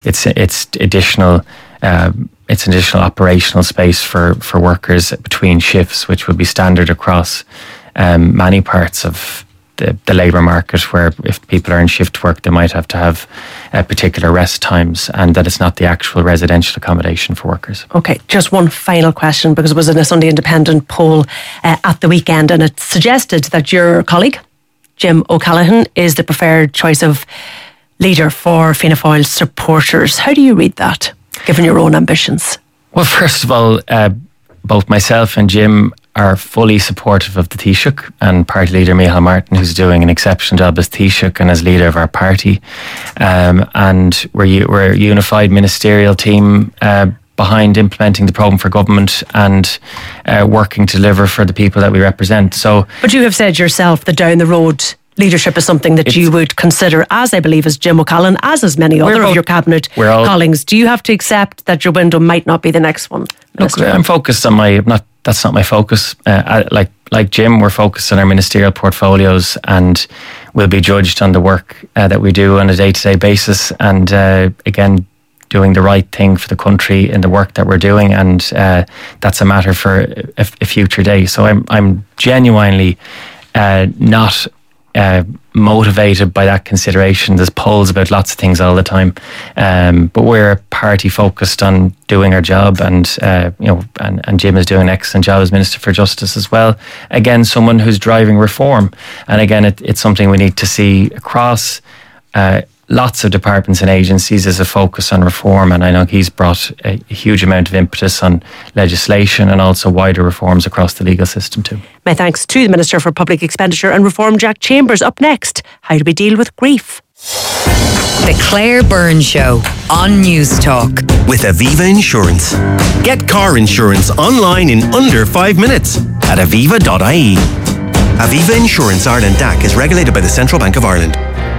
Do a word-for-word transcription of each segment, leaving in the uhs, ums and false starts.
it's it's additional uh, it's an additional operational space for, for workers between shifts, which would be standard across um, many parts of the, the labour market, where if people are in shift work, they might have to have uh, particular rest times, and that it's not the actual residential accommodation for workers. Okay, just one final question, because it was in a Sunday Independent poll uh, at the weekend, and it suggested that your colleague, Jim O'Callaghan, is the preferred choice of leader for Fianna Fáil supporters. How do you read that, given your own ambitions? Well, first of all, uh, both myself and Jim are fully supportive of the Taoiseach and party leader Micheál Martin, who's doing an exceptional job as Taoiseach and as leader of our party. Um, and we're, we're a unified ministerial team uh, behind implementing the programme for government and uh, working to deliver for the people that we represent. So, but you have said yourself that down the road leadership is something that you would consider, as I believe as Jim O'Callaghan, as as many other both, of your cabinet all, colleagues. Do you have to accept that your window might not be the next one? Look, I'm focused on my, not that's not my focus. Uh, I, like like Jim, we're focused on our ministerial portfolios, and we'll be judged on the work uh, that we do on a day-to-day basis, and uh, again, doing the right thing for the country in the work that we're doing, and uh, that's a matter for a, a future day. So I'm I'm genuinely uh, not uh, motivated by that consideration. There's polls about lots of things all the time, um, but we're a party focused on doing our job, and uh, you know, and, and Jim is doing an excellent job as Minister for Justice as well. Again, someone who's driving reform, and again, it, it's something we need to see across Uh, lots of departments and agencies as a focus on reform, and I know he's brought a, a huge amount of impetus on legislation and also wider reforms across the legal system too. My thanks to the Minister for Public Expenditure and Reform, Jack Chambers. Up next, how do we deal with grief? The Claire Byrne Show on News Talk. With Aviva Insurance. Get car insurance online in under five minutes at aviva dot I E. Aviva Insurance Ireland D A C is regulated by the Central Bank of Ireland.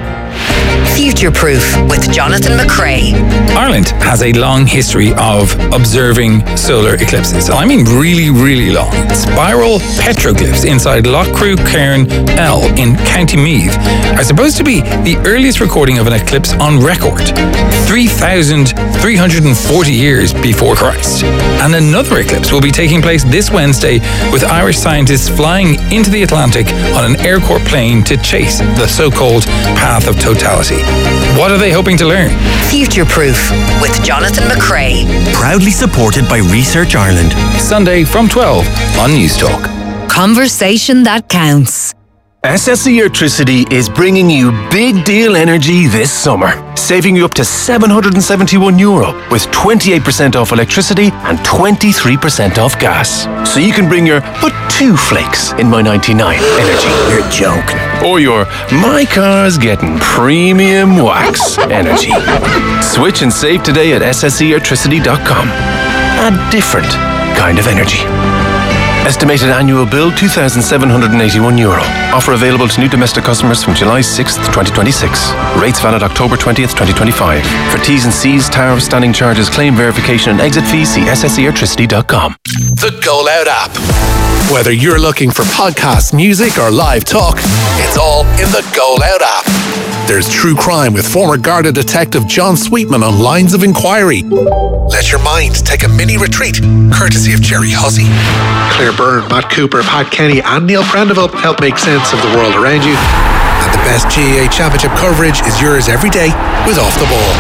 Future Proof with Jonathan McCrea. Ireland has a long history of observing solar eclipses. I mean really, really long. Spiral petroglyphs inside Loughcrew Cairn L in County Meath are supposed to be the earliest recording of an eclipse on record, three thousand three hundred forty years before Christ. And another eclipse will be taking place this Wednesday, with Irish scientists flying into the Atlantic on an Air Corps plane to chase the so-called path of totality. What are they hoping to learn? Future Proof with Jonathan McCrea. Proudly supported by Research Ireland. Sunday from twelve on News Talk. Conversation that counts. S S E Airtricity is bringing you big deal energy this summer, saving you up to seven hundred seventy-one euro with twenty-eight percent off electricity and twenty-three percent off gas. So you can bring your but two flakes in my ninety-nine energy. You're joking. Or your my car's getting premium wax energy. Switch and save today at s s e electricity dot com. A different kind of energy. Estimated annual bill two thousand seven hundred eighty-one euro. Offer available to new domestic customers from July sixth, twenty twenty-six. Rates valid October twentieth, twenty twenty-five. For T's and C's, tariff, standing charges, claim verification and exit fees, see s s e electricity dot com. The Go Loud app. Whether you're looking for podcasts, music or live talk, it's all in the Go Loud app. There's true crime with former Garda detective John Sweetman on Lines of Inquiry. Let your mind take a mini retreat, courtesy of Jerry Hussey. Claire Byrne, Matt Cooper, Pat Kenny and Neil Prendeville help make sense of the world around you. And the best G A A Championship coverage is yours every day with Off the Ball.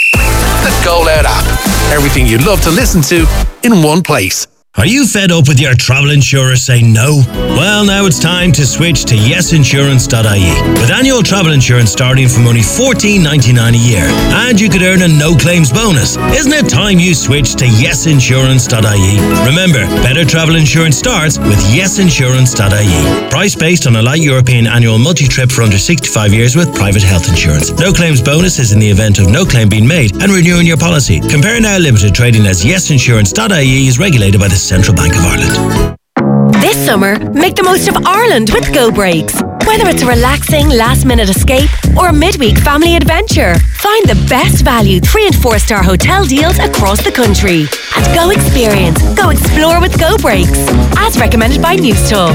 The Go Loud app. Everything you'd love to listen to in one place. Are you fed up with your travel insurer saying no? Well, now it's time to switch to yes insurance dot I E. With annual travel insurance starting from only fourteen ninety-nine a year. And you could earn a no-claims bonus. Isn't it time you switched to yes insurance dot I E? Remember, better travel insurance starts with yes insurance dot I E. Price based on a light European annual multi-trip for under sixty-five years with private health insurance. No-claims bonus is in the event of no claim being made and renewing your policy. Compare Now Limited, trading as yes insurance dot I E, is regulated by the Central Bank of Ireland. This summer, make the most of Ireland with Go Breaks. Whether it's a relaxing last-minute escape or a midweek family adventure, find the best value three and four star hotel deals across the country. And go experience, go explore with Go Breaks, as recommended by News Talk.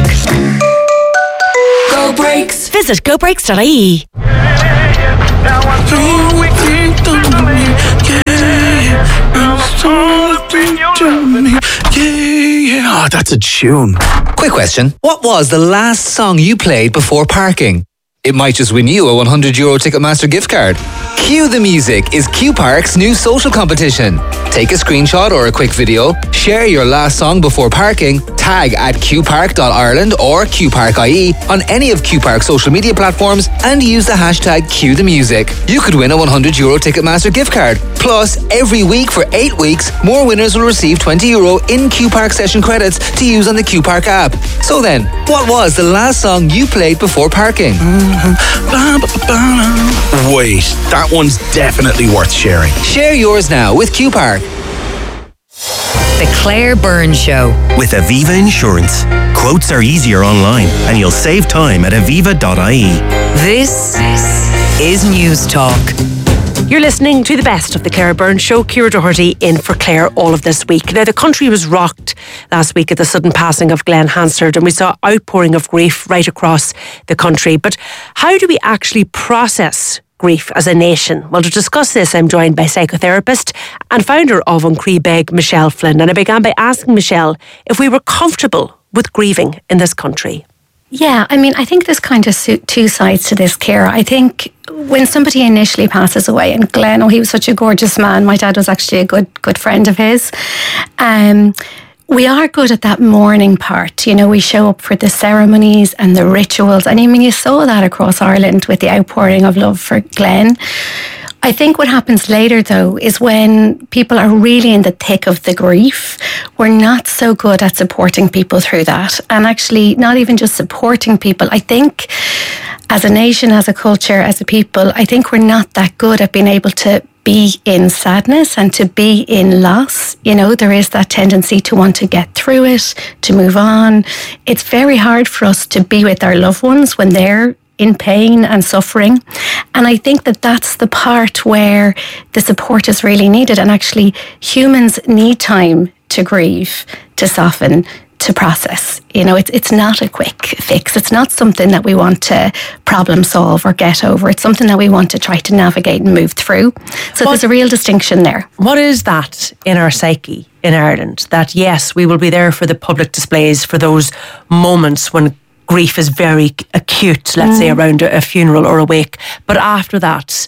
Go Breaks. Visit go breaks dot I E. Ah, that's a tune. Quick question. What was the last song you played before parking? It might just win you a one hundred euro Ticketmaster gift card. Cue the Music is Q Park's new social competition. Take a screenshot or a quick video, share your last song before parking, tag at q park dot ireland or q park dot i e on any of Q Park's social media platforms and use the hashtag Cue the Music. You could win a one hundred euro Ticketmaster gift card. Plus, every week for eight weeks, more winners will receive twenty euro in Q Park session credits to use on the Q Park app. So then, what was the last song you played before parking? Wait, that one's definitely worth sharing. Share yours now with Q Park. The Claire Byrne Show. With Aviva Insurance. Quotes are easier online and you'll save time at aviva dot i e. This is News Talk. You're listening to the best of the Claire Byrne Show. Ciara Doherty in for Claire all of this week. Now, the country was rocked last week at the sudden passing of Glenn Hansard, and we saw outpouring of grief right across the country. But how do we actually process grief as a nation? Well, to discuss this, I'm joined by psychotherapist and founder of An Crí Beg, Michelle Flynn. And I began by asking Michelle if we were comfortable with grieving in this country. Yeah, I mean, I think there's kind of two sides to this, Ciara. I think when somebody initially passes away, and Glenn, oh, he was such a gorgeous man. My dad was actually a good good friend of his. Um, we are good at that mourning part. You know, we show up for the ceremonies and the rituals. And I mean, you saw that across Ireland with the outpouring of love for Glenn. I think what happens later, though, is when people are really in the thick of the grief, we're not so good at supporting people through that. And actually, not even just supporting people. I think as a nation, as a culture, as a people, I think we're not that good at being able to be in sadness and to be in loss. You know, there is that tendency to want to get through it, to move on. It's very hard for us to be with our loved ones when they're in pain and suffering. And I think that that's the part where the support is really needed. And actually, humans need time to grieve, to soften, to process. You know, it's it's not a quick fix. It's not something that we want to problem solve or get over. It's something that we want to try to navigate and move through. So what, there's a real distinction there. What is that in our psyche in Ireland? That yes, we will be there for the public displays, for those moments when grief is very acute, let's mm. say around a, a funeral or a wake. But after that,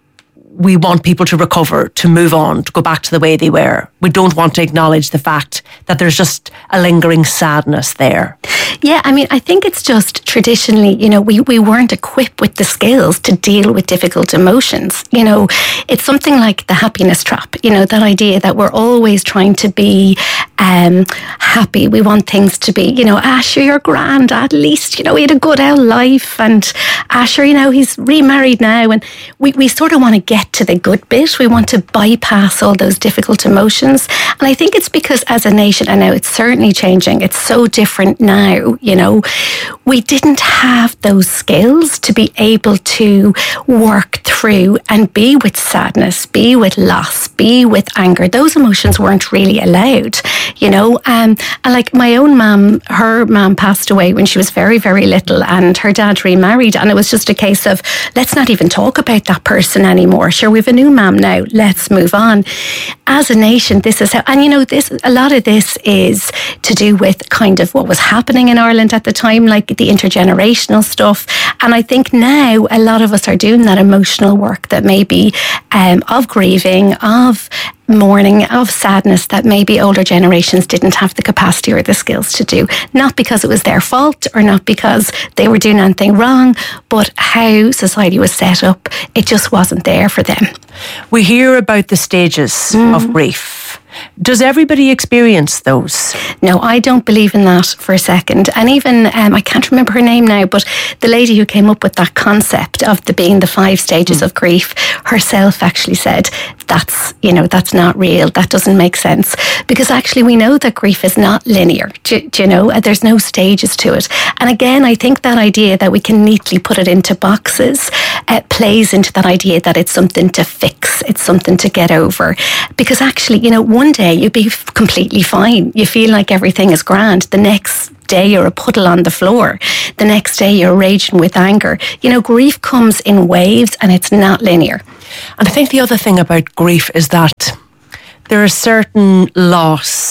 we want people to recover, to move on, to go back to the way they were. We don't want to acknowledge the fact that there's just a lingering sadness there. Yeah, I mean, I think it's just traditionally, you know, we, we weren't equipped with the skills to deal with difficult emotions. You know, it's something like the happiness trap, you know, that idea that we're always trying to be um, happy. We want things to be, you know, Asher, you're grand, at least, you know, he had a good old life, and Asher, you know, he's remarried now, and we, we sort of want to get to the good bit. We want to bypass all those difficult emotions. And I think it's because as a nation, and now it's certainly changing, it's so different now, you know, we didn't have those skills to be able to work through and be with sadness, be with loss, be with anger. Those emotions weren't really allowed, you know. Um, and like my own mum, her mum passed away when she was very, very little, and her dad remarried. And it was just a case of, let's not even talk about that person anymore. Sure, we've a new mum now, let's move on. As a nation, this is how, and you know, this, a lot of this is to do with kind of what was happening in Ireland at the time, like the intergenerational stuff. And I think now a lot of us are doing that emotional work that maybe um, of grieving, of mourning, of sadness, that maybe older generations didn't have the capacity or the skills to do. Not because it was their fault or not because they were doing anything wrong, but how society was set up, it just wasn't there for them. We hear about the stages mm. of grief. Does everybody experience those? No, I don't believe in that for a second. And even, um, I can't remember her name now, but the lady who came up with that concept of the being the five stages mm. of grief herself actually said, that's, you know, that's not real. That doesn't make sense. Because actually we know that grief is not linear. Do, do you know? There's no stages to it. And again, I think that idea that we can neatly put it into boxes uh, plays into that idea that it's something to fix. It's something to get over. Because actually, you know, one day you'd be completely fine. You feel like everything is grand. The next day you're a puddle on the floor. The next day you're raging with anger. You know, grief comes in waves and it's not linear. And I think the other thing about grief is that there is certain loss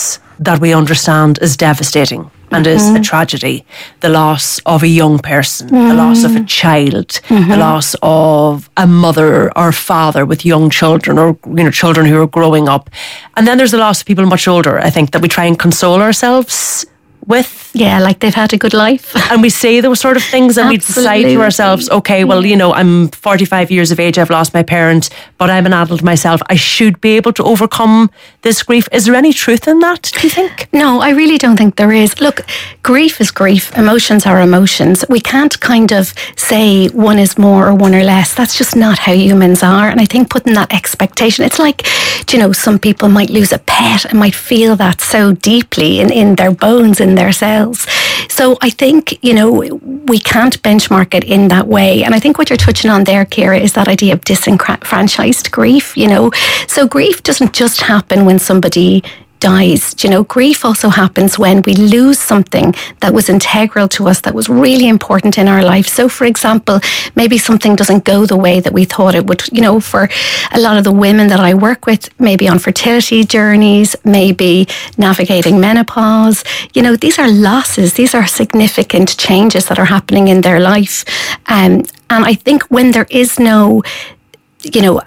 that we understand is devastating and mm-hmm. is a tragedy. The loss of a young person, mm. the loss of a child, mm-hmm. the loss of a mother or father with young children, or you know, children who are growing up. And then there's the loss of people much older, I think, that we try and console ourselves with. Yeah, like they've had a good life. And we say those sort of things and we decide to ourselves, okay, well, you know, I'm forty-five years of age, I've lost my parent, but I'm an adult myself. I should be able to overcome this grief. Is there any truth in that, do you think? No, I really don't think there is. Look, grief is grief. Emotions are emotions. We can't kind of say one is more or one or less. That's just not how humans are. And I think putting that expectation, it's like, you know, some people might lose a pet and might feel that so deeply in, in their bones, in their cells. So I think, you know, we can't benchmark it in that way. And I think what you're touching on there, Ciara, is that idea of disenfranchised grief, you know. So grief doesn't just happen when somebody dies. You know, grief also happens when we lose something that was integral to us, that was really important in our life. So, for example, maybe something doesn't go the way that we thought it would. You know, for a lot of the women that I work with, maybe on fertility journeys, maybe navigating menopause, you know, these are losses. These are significant changes that are happening in their life. Um, and I think when there is no, you know,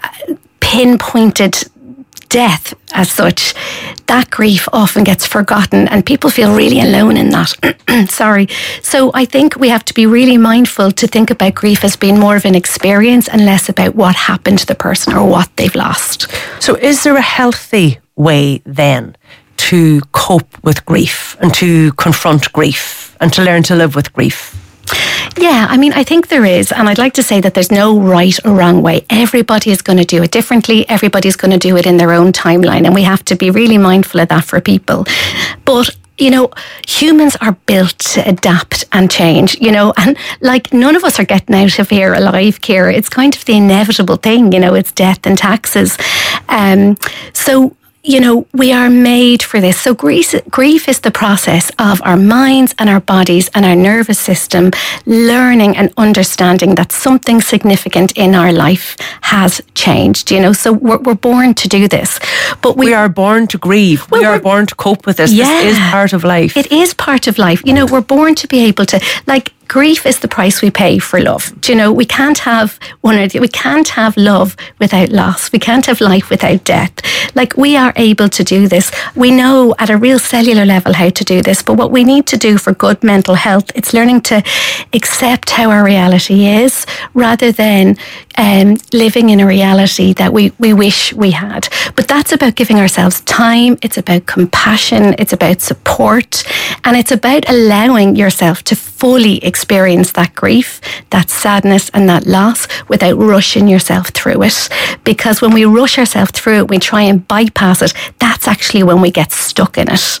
pinpointed death as such, that grief often gets forgotten and people feel really alone in that. Sorry. So I think we have to be really mindful to think about grief as being more of an experience and less about what happened to the person or what they've lost. So is there a healthy way then to cope with grief and to confront grief and to learn to live with grief? Yeah, I mean, I think there is. And I'd like to say that there's no right or wrong way. Everybody is going to do it differently. Everybody's going to do it in their own timeline. And we have to be really mindful of that for people. But you know, humans are built to adapt and change, you know, and like none of us are getting out of here alive, Ciara. It's kind of the inevitable thing, you know, it's death and taxes. Um, so, you know, we are made for this. So grief, grief is the process of our minds and our bodies and our nervous system learning and understanding that something significant in our life has changed, you know. So we're, we're born to do this. But we, we are born to grieve. Well, we are born to cope with this. Yeah, this is part of life. It is part of life. You know, we're born to be able to, like, grief is the price we pay for love. Do you know, we can't have one or the, we can't have love without loss. We can't have life without death. Like, we are able to do this. We know at a real cellular level how to do this, but what we need to do for good mental health, it's learning to accept how our reality is rather than um, living in a reality that we, we wish we had. But that's about giving ourselves time. It's about compassion. It's about support. And it's about allowing yourself to fully experience that grief, that sadness and that loss without rushing yourself through it. Because when we rush ourselves through it, we try and bypass it. That's actually when we get stuck in it.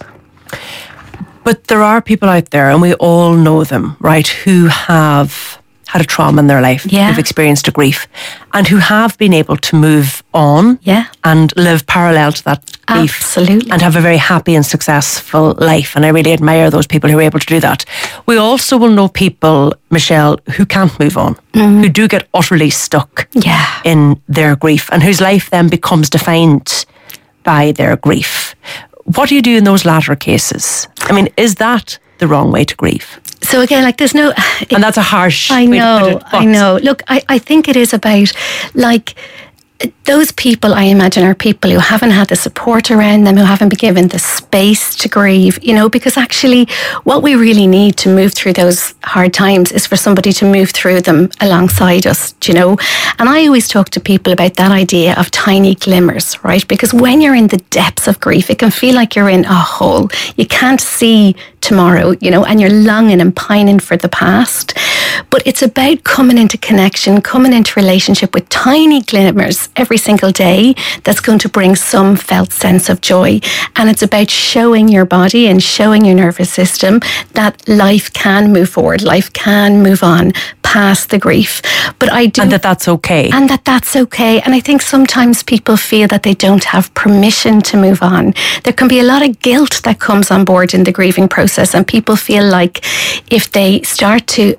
But there are people out there, and we all know them, right, who have had a trauma in their life, yeah. who've experienced a grief, and who have been able to move on yeah. and live parallel to that grief. Absolutely. And have a very happy and successful life. And I really admire those people who are able to do that. We also will know people, Michelle, who can't move on, mm. who do get utterly stuck yeah. in their grief, and whose life then becomes defined by their grief. What do you do in those latter cases? I mean, is that the wrong way to grieve? So again, like there's no... It, and that's a harsh I way know, to put it. I know. Look, I, I think it is about, like, those people, I imagine, are people who haven't had the support around them, who haven't been given the space to grieve, you know, because actually what we really need to move through those hard times is for somebody to move through them alongside us, you know. And I always talk to people about that idea of tiny glimmers, right? Because when you're in the depths of grief, it can feel like you're in a hole. You can't see tomorrow, you know, and you're longing and pining for the past. But it's about coming into connection, coming into relationship with tiny glimmers every single day that's going to bring some felt sense of joy. And it's about showing your body and showing your nervous system that life can move forward, life can move on past the grief. But I do, and that that's okay. And that that's okay. And I think sometimes people feel that they don't have permission to move on. There can be a lot of guilt that comes on board in the grieving process, and people feel like if they start to move on,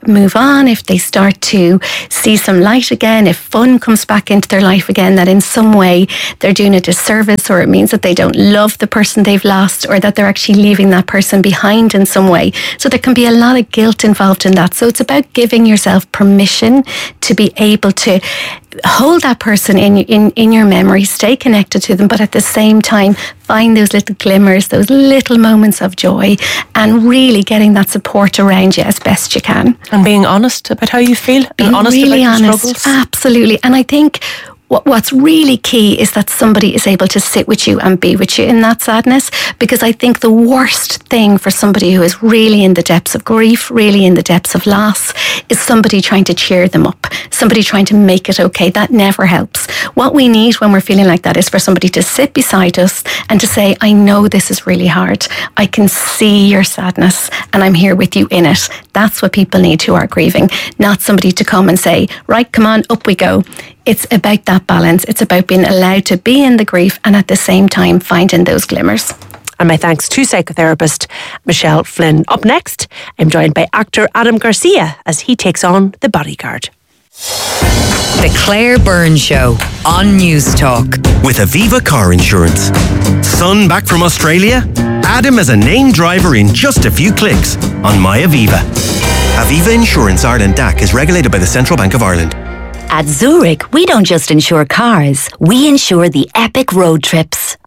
on, if they start to see some light again, if fun comes back into their life again, that in some way they're doing a disservice, or it means that they don't love the person they've lost, or that they're actually leaving that person behind in some way. So there can be a lot of guilt involved in that. So it's about giving yourself permission to be able to hold that person in, in, in your memory, stay connected to them, but at the same time, find those little glimmers, those little moments of joy, and really getting that support around you as best you can. And being honest about how you feel. Being honest really about your honest. struggles. Absolutely. And I think what's really key is that somebody is able to sit with you and be with you in that sadness, because I think the worst thing for somebody who is really in the depths of grief, really in the depths of loss, is somebody trying to cheer them up, somebody trying to make it okay. That never helps. What we need when we're feeling like that is for somebody to sit beside us and to say, I know this is really hard. I can see your sadness and I'm here with you in it. That's what people need who are grieving, not somebody to come and say, right, come on, up we go. It's about that balance. It's about being allowed to be in the grief and at the same time finding those glimmers. And my thanks to psychotherapist Michelle Flynn. Up next, I'm joined by actor Adam Garcia as he takes on The Bodyguard. The Claire Byrne Show on News Talk. With Aviva Car Insurance. Son back from Australia? Add him as a named driver in just a few clicks on My Aviva. Aviva Insurance Ireland D A C is regulated by the Central Bank of Ireland. At Zurich, we don't just insure cars, we insure the epic road trips.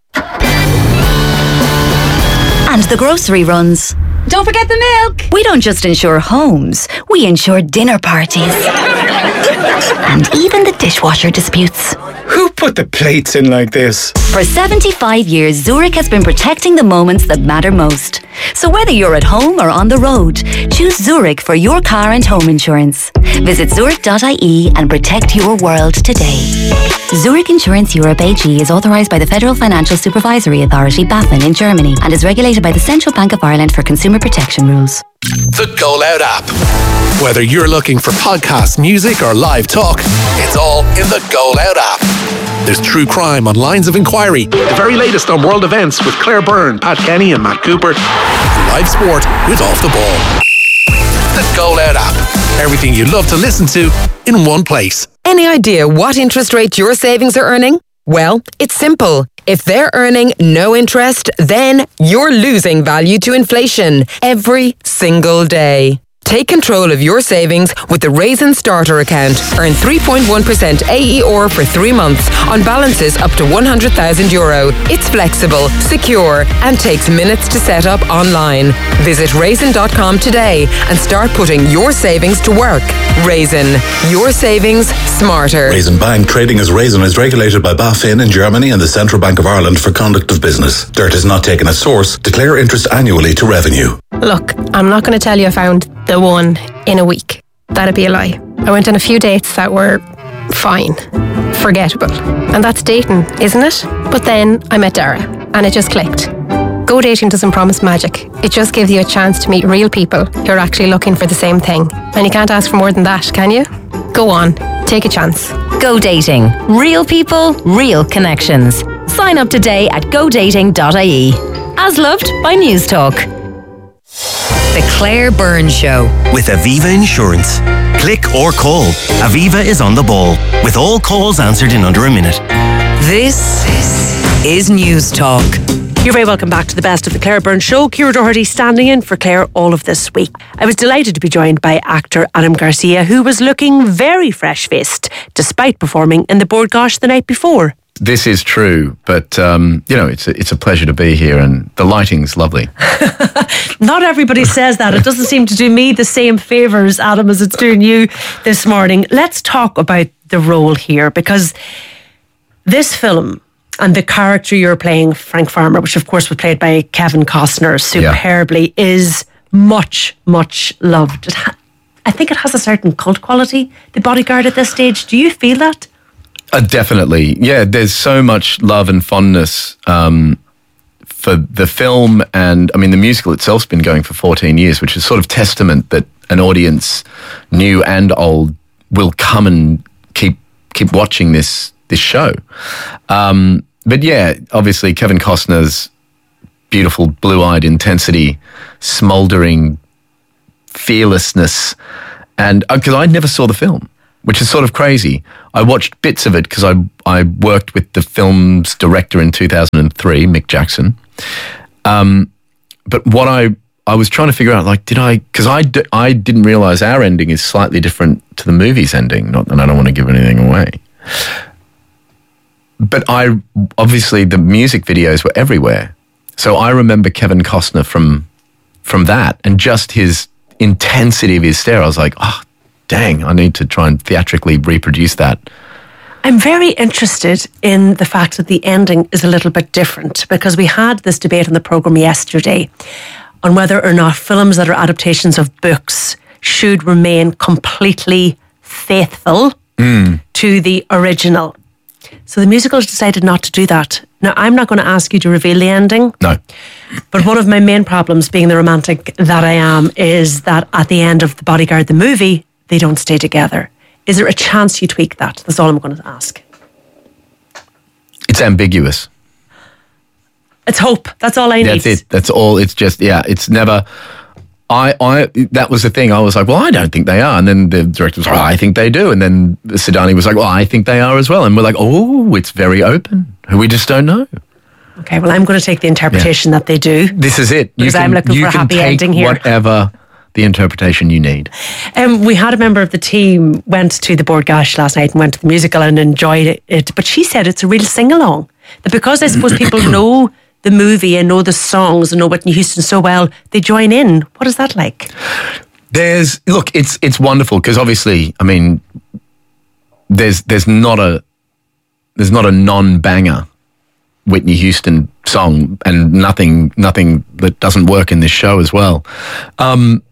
And the grocery runs. Don't forget the milk! We don't just insure homes, we insure dinner parties. And even the dishwasher disputes. Who put the plates in like this? For seventy-five years, Zurich has been protecting the moments that matter most. So whether you're at home or on the road, choose Zurich for your car and home insurance. Visit zurich dot I E and protect your world today. Zurich Insurance Europe A G is authorised by the Federal Financial Supervisory Authority, BaFin, in Germany, and is regulated by the Central Bank of Ireland for consumer protection rules. The Go Loud app. Whether you're looking for podcast, music, or live talk, it's all in the Go Loud app. There's true crime on Lines of Inquiry, The very latest on world events with Claire Byrne, Pat Kenny and Matt Cooper. live sport with Off the Ball. The Go Loud app. Everything you love to listen to in one place. Any idea what interest rate your savings are earning? Well, it's simple. If they're earning no interest, then you're losing value to inflation every single day. Take control of your savings with the Raisin Starter account. Earn three point one percent A E R for three months on balances up to one hundred thousand euro. It's flexible, secure, and takes minutes to set up online. Visit raisin dot com today and start putting your savings to work. Raisin, your savings smarter. Raisin Bank, trading as Raisin, is regulated by BaFin in Germany and the Central Bank of Ireland for conduct of business. Dirt is not taken as source. Declare interest annually to revenue. Look, I'm not going to tell you I found the one in a week. That'd be a lie. I went on a few dates that were fine, forgettable. And that's dating, isn't it? But then I met Dara and it just clicked. Go Dating doesn't promise magic. It just gives you a chance to meet real people who are actually looking for the same thing. And you can't ask for more than that, can you? Go on, take a chance. Go Dating. Real people, real connections. Sign up today at go dating dot I E. As loved by News Talk. The Claire Byrne Show. With Aviva Insurance. Click or call. Aviva is on the ball, with all calls answered in under a minute. This is News Talk. You're very welcome back to the best of the Claire Byrne Show. Ciara Doherty standing in for Claire all of this week. I was delighted to be joined by actor Adam Garcia, who was looking very fresh-faced, despite performing in the Bord Gáis the night before. This is true, but um, you know, it's a, it's a pleasure to be here, and the lighting's lovely. Not everybody says that. It doesn't seem to do me the same favours, Adam, as it's doing you this morning. Let's talk about the role here, because this film and the character you're playing, Frank Farmer, which of course was played by Kevin Costner superbly, yeah. is much, much loved. It ha- I think it has a certain cult quality, The Bodyguard, at this stage. Do you feel that? Uh, definitely. Yeah, there's so much love and fondness um, for the film, and I mean the musical itself's been going for fourteen years, which is sort of testament that an audience, new and old, will come and keep keep watching this this show. Um, but yeah, obviously Kevin Costner's beautiful blue-eyed intensity, smouldering fearlessness, And because I never saw the film, which is sort of crazy. I watched bits of it because I I worked with the film's director in two thousand three, Mick Jackson. Um, but what I I was trying to figure out, like, did I? Because I, d- I didn't realize our ending is slightly different to the movie's ending. Not, and I don't want to give anything away. But I obviously the music videos were everywhere, so I remember Kevin Costner from from that, and just his intensity of his stare. I was like, oh, dang, I need to try and theatrically reproduce that. I'm very interested in the fact that the ending is a little bit different, because we had this debate on the programme yesterday on whether or not films that are adaptations of books should remain completely faithful mm. to the original. So the musical has decided not to do that. Now, I'm not going to ask you to reveal the ending. No. But one of my main problems, being the romantic that I am, is that at the end of The Bodyguard, the movie, they don't stay together. Is there a chance you tweak that? That's all I'm going to ask. It's ambiguous. It's hope. That's all I need. That's it. That's all. It's just, yeah, it's never... I, I, that was the thing. I was like, well, I don't think they are. And then the director was like, oh, I think they do. And then Sidani was like, well, I think they are as well. And we're like, oh, it's very open. We just don't know. Okay, well, I'm going to take the interpretation yeah. that they do. This is it. Because can, I'm looking for a happy ending here. Whatever the interpretation you need. Um, we had a member of the team went to the Bord Gáis last night and went to the musical and enjoyed it. But she said it's a real sing-along. That because I suppose people know the movie and know the songs and know Whitney Houston so well, they join in. What is that like? There's, look, it's it's wonderful because obviously, I mean, there's there's not a there's not a non-banger Whitney Houston song, and nothing nothing that doesn't work in this show as well. Um,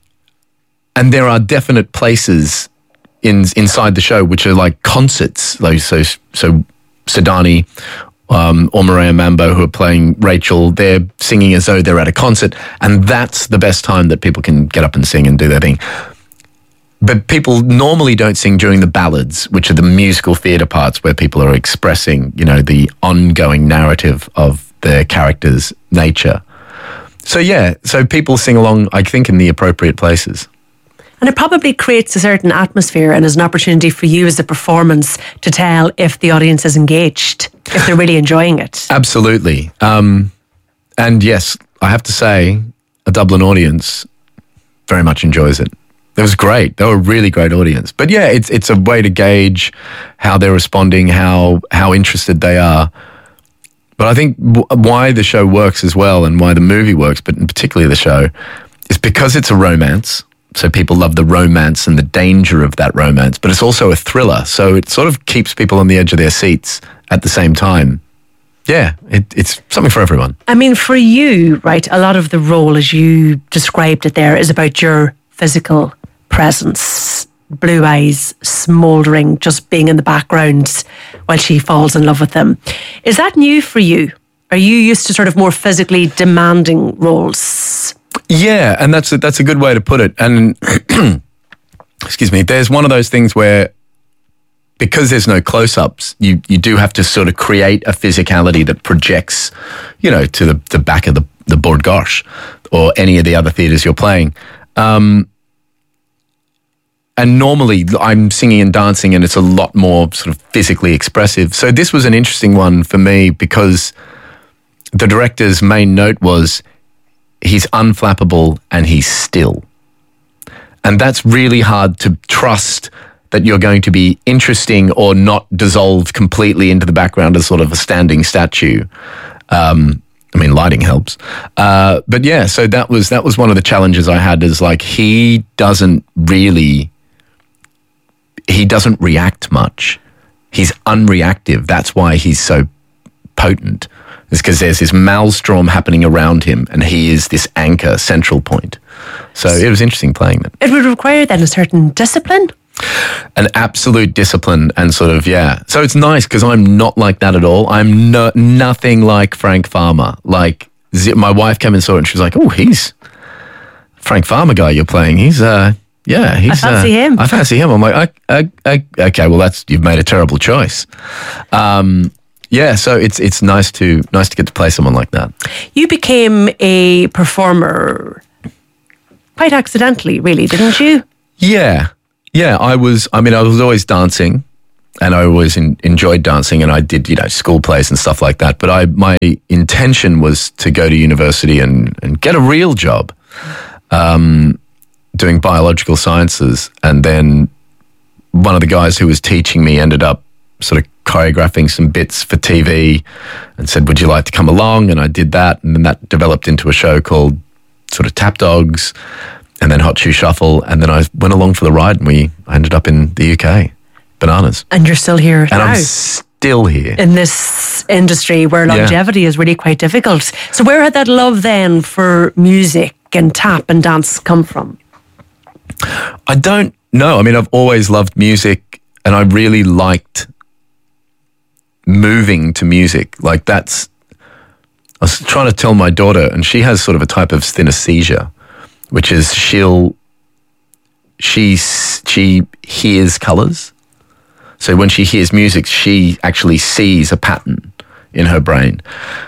and there are definite places in inside the show which are like concerts. Like so so Sidani Um, or Maria Mambo, who are playing Rachel, they're singing as though they're at a concert, and that's the best time that people can get up and sing and do their thing. But people normally don't sing during the ballads, which are the musical theatre parts where people are expressing, you know, the ongoing narrative of their character's nature. So yeah, so people sing along, I think, in the appropriate places. And it probably creates a certain atmosphere and is an opportunity for you as a performance to tell if the audience is engaged, if they're really enjoying it. Absolutely. Um, and yes, I have to say, a Dublin audience very much enjoys it. It was great. They were a really great audience. But yeah, it's it's a way to gauge how they're responding, how how interested they are. But I think w- why the show works as well, and why the movie works, but particularly the show, is because it's a romance. So people love the romance and the danger of that romance, but it's also a thriller. So it sort of keeps people on the edge of their seats at the same time. Yeah, it, it's something for everyone. I mean, for you, right, a lot of the role, as you described it there, is about your physical presence. Blue eyes, smouldering, just being in the background while she falls in love with him. Is that new for you? Are you used to sort of more physically demanding roles? Yeah, and that's a, that's a good way to put it. And excuse me, there's one of those things where because there's no close-ups, you, you do have to sort of create a physicality that projects, you know, to the, the back of the, the Bord Gáis or any of the other theatres you're playing. Um, and normally I'm singing and dancing and it's a lot more sort of physically expressive. So this was an interesting one for me because the director's main note was, he's unflappable and he's still. And that's really hard to trust that you're going to be interesting or not dissolve completely into the background as sort of a standing statue. Um, I mean, lighting helps. Uh, but yeah, so that was that was one of the challenges I had is like, he doesn't really, he doesn't react much. He's unreactive. That's why he's so potent. It's because there's this maelstrom happening around him and he is this anchor, central point. So it was interesting playing that. It would require then a certain discipline? An absolute discipline and sort of, yeah. So it's nice because I'm not like that at all. I'm no, nothing like Frank Farmer. Like, my wife came and saw it and she was like, oh, he's Frank Farmer guy you're playing. He's, uh, yeah. He's, I fancy uh, him. I fancy him. I'm like, I, I, I, okay, well, that's, you've made a terrible choice. Um, Yeah, so it's it's nice to nice to get to play someone like that. You became a performer quite accidentally, really, didn't you? Yeah, yeah. I was. I mean, I was always dancing, and I always in, enjoyed dancing, and I did, you know, school plays and stuff like that. But I, my intention was to go to university and and get a real job, um, doing biological sciences. And then one of the guys who was teaching me ended up sort of choreographing some bits for T V, and said, "Would you like to come along?" And I did that, and then that developed into a show called sort of Tap Dogs. And then Hot Shoe Shuffle, and then I went along for the ride, and we ended up in the U K. Bananas. And you're still here and now. I'm still here. In this industry where longevity yeah. is really quite difficult. So where had that love then for music and tap and dance come from? I don't know. I mean, I've always loved music, and I really liked moving to music. Like that's, I was trying to tell my daughter, and she has sort of a type of synesthesia, which is she'll, she, she hears colours. So when she hears music, she actually sees a pattern in her brain.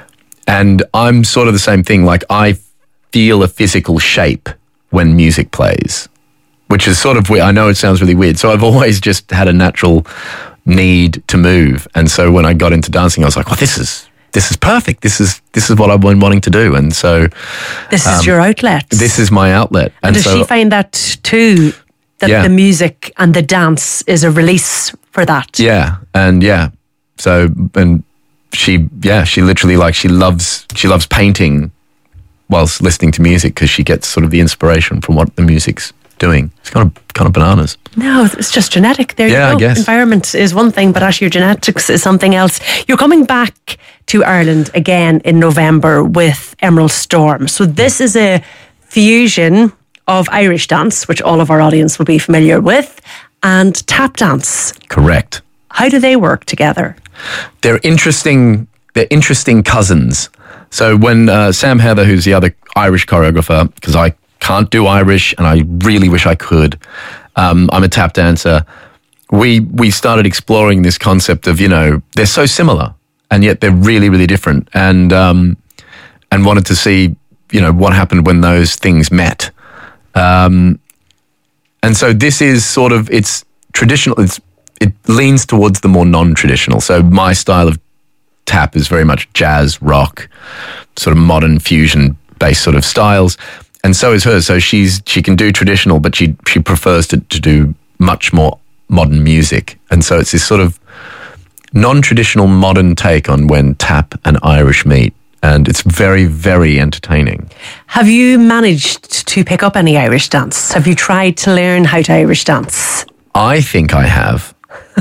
And I'm sort of the same thing. Like I feel a physical shape when music plays, which is sort of weird. I know it sounds really weird. So I've always just had a natural need to move. And so when I got into dancing, I was like, well, this is... This is perfect. This is this is what I've been wanting to do, and so this um, is your outlet. This is my outlet. And, and does so, she find that too? That yeah. the music and the dance is a release for that. Yeah, and yeah. So and she yeah she literally like she loves she loves painting whilst listening to music because she gets sort of the inspiration from what the music's doing. It's kind of kind of bananas. No, it's just genetic. There yeah, you go. I guess. Environment is one thing, but actually your genetics is something else. You're coming back to Ireland again in November with Emerald Storm. So this is a fusion of Irish dance, which all of our audience will be familiar with, and tap dance. Correct. How do they work together? They're interesting. They're interesting cousins. So when uh, Sam Heather, who's the other Irish choreographer, because I can't do Irish and I really wish I could. Um, I'm a tap dancer. We we started exploring this concept of, you know, they're so similar and yet they're really, really different, and um, and wanted to see, you know, what happened when those things met. Um, and so this is sort of, it's traditional, it's it leans towards the more non-traditional. So my style of tap is very much jazz, rock, sort of modern fusion-based sort of styles. And so is hers. So she's she can do traditional, but she she prefers to, to do much more modern music. And so it's this sort of non-traditional modern take on when tap and Irish meet. And it's very, very entertaining. Have you managed to pick up any Irish dance? Have you tried to learn how to Irish dance? I think I have.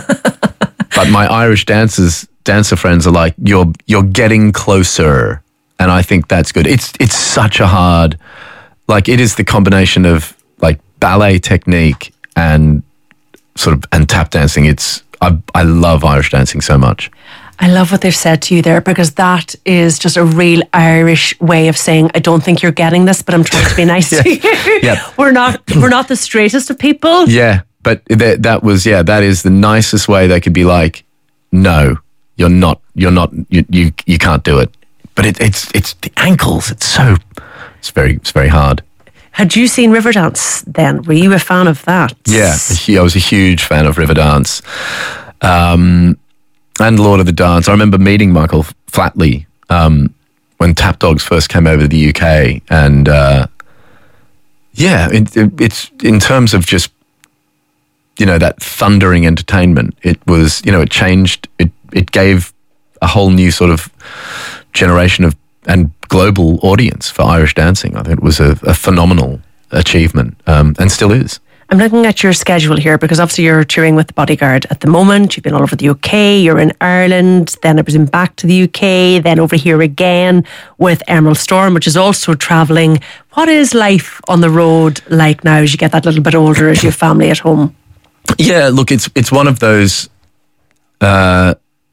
But my Irish dancers, dancer friends are like, you're you're getting closer. And I think that's good. It's it's such a hard... Like it is the combination of like ballet technique and sort of and tap dancing. It's I I love Irish dancing so much. I love what they've said to you there, because that is just a real Irish way of saying, I don't think you're getting this, but I'm trying to be nice yeah. to you. Yeah. We're not we're not the straightest of people. Yeah, but that that was yeah that is the nicest way they could be like, no, you're not you're not you you, you can't do it. But it, it's it's the ankles. It's so. It's very, it's very hard. Had you seen Riverdance then? Were you a fan of that? Yeah, I was a huge fan of Riverdance. Um, and Lord of the Dance. I remember meeting Michael Flatley um, when Tap Dogs first came over to the U K. And uh, yeah, it, it, it's in terms of just, you know, that thundering entertainment, it was, you know, it changed, it, it gave a whole new sort of generation of and global audience for Irish dancing. I think it was a, a phenomenal achievement, um, and still is. I'm looking at your schedule here, because obviously you're touring with the Bodyguard at the moment. You've been all over the U K, you're in Ireland, then I presume back to the U K, then over here again with Emerald Storm, which is also travelling. What is life on the road like now as you get that little bit older, as you have family at home? Yeah, look, it's it's one of those... Uh,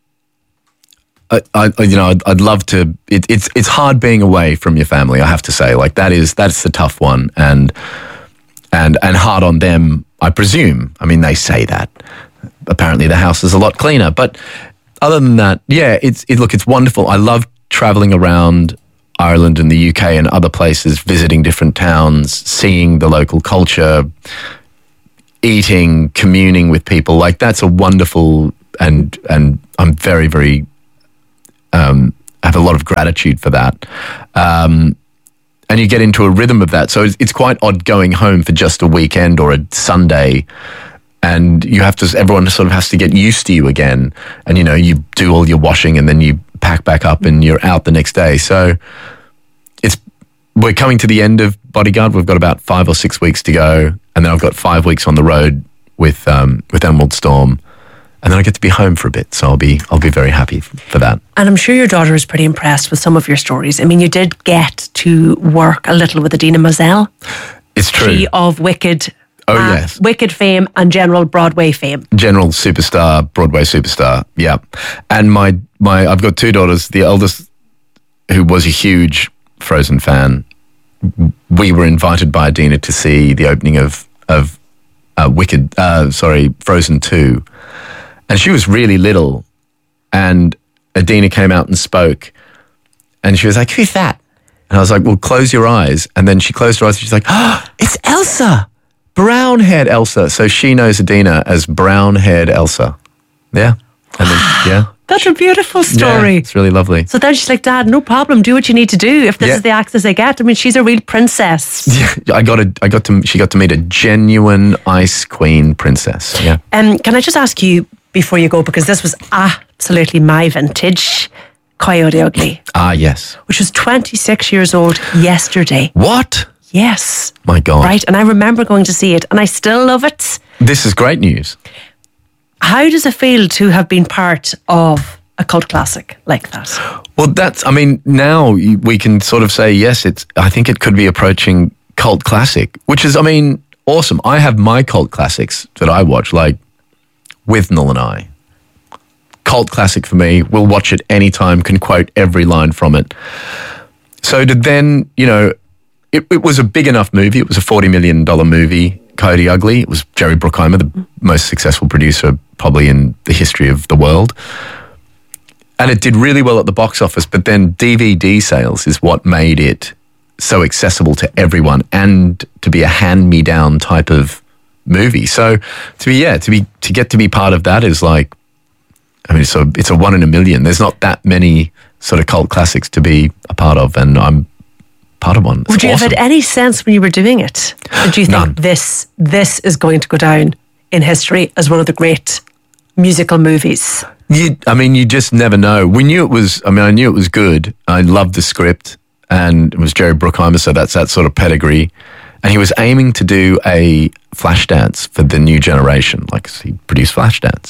I, I, you know, I'd, I'd love to. It, it's it's hard being away from your family. I have to say, like that is that's the tough one, and and and hard on them. I presume. I mean, they say that. Apparently, the house is a lot cleaner. But other than that, yeah, it's it. Look, it's wonderful. I love traveling around Ireland and the U K and other places, visiting different towns, seeing the local culture, eating, communing with people. Like that's a wonderful, and and I'm very, very, um, I have a lot of gratitude for that. Um, and you get into a rhythm of that. So it's, it's quite odd going home for just a weekend or a Sunday, and you have to, everyone sort of has to get used to you again. And, you know, you do all your washing and then you pack back up and you're out the next day. So it's, we're coming to the end of Bodyguard. We've got about five or six weeks to go. And then I've got five weeks on the road with, um, with Emerald Storm. And then I get to be home for a bit. So I'll be, I'll be very happy f- for that. And I'm sure your daughter is pretty impressed with some of your stories. I mean, you did get to work a little with Idina Menzel. It's true. She of Wicked. Oh, uh, yes. Wicked fame and general Broadway fame. General superstar, Broadway superstar, yeah. And my, my, I've got two daughters. The eldest, who was a huge Frozen fan, we were invited by Idina to see the opening of, of uh, Wicked, uh, sorry, Frozen two. And she was really little. And Idina came out and spoke. And she was like, who's that? And I was like, well, close your eyes. And then she closed her eyes and she's like, oh, it's Elsa. Brown-haired Elsa. So she knows Idina as brown-haired Elsa. Yeah. And then, yeah. That's a beautiful story. Yeah, it's really lovely. So then she's like, Dad, no problem. Do what you need to do. If this Yeah. is the access I get. I mean, she's a real princess. Yeah, I got a, I got to, she got to meet a genuine Ice Queen princess. Yeah. Um, can I just ask you before you go, because this was absolutely my vintage, Coyote Ugly, Ah, yes. which was twenty-six years old yesterday. What? Yes. My God. Right. And I remember going to see it and I still love it. This is great news. How does it feel to have been part of a cult classic like that? Well, that's, I mean, now we can sort of say, yes, it's, I think it could be approaching cult classic, which is, I mean, awesome. I have my cult classics that I watch, like Withnell and I. Cult classic for me. We'll watch it anytime, can quote every line from it. So to then, you know, it, it was a big enough movie. It was a forty million dollars movie, Coyote Ugly. It was Jerry Bruckheimer, the most successful producer probably in the history of the world. And it did really well at the box office, but then D V D sales is what made it so accessible to everyone and to be a hand-me-down type of movie. So to be, yeah, to be, to get to be part of that is like, I mean, it's a, it's a one in a million. There's not that many sort of cult classics to be a part of, and I'm part of one. It's Would you awesome. have had any sense when you were doing it? Or do you think None. this this is going to go down in history as one of the great musical movies? You, I mean, you just never know. We knew it was, I mean, I knew it was good. I loved the script, and it was Jerry Bruckheimer, so that's that sort of pedigree. And he was aiming to do a Flashdance for the new generation, like he produced Flashdance.